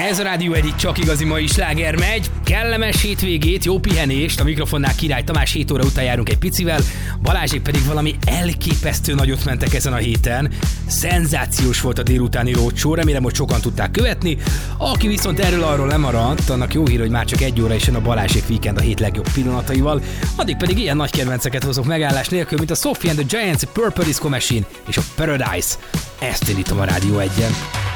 Ez a Rádió egy csak igazi mai sláger megy. Kellemes hétvégét, jó pihenést, a mikrofonnál Király Tamás, 7 óra után járunk egy picivel, Balázsék pedig valami elképesztő nagyot mentek ezen a héten. Szenzációs volt a délutáni roadshow, remélem, hogy sokan tudták követni. Aki viszont erről arról lemaradt, annak jó hír, hogy már csak 1 óra is jön a Balázsék Weekend a hét legjobb pillanataival, addig pedig ilyen nagy kedvenceket hozok megállás nélkül, mint a Sophie and the Giants, Purple Disco Machine és a Paradise. Ezt indítom a Rádió 1-en.